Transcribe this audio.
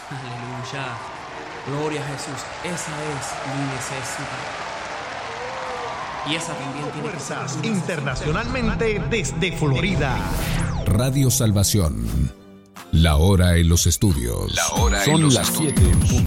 Aleluya. Gloria a Jesús. Esa es mi necesidad. Y esa también tiene que ser Fuerzas internacionalmente desde Florida. Radio Salvación. La hora en los estudios. Son las 7.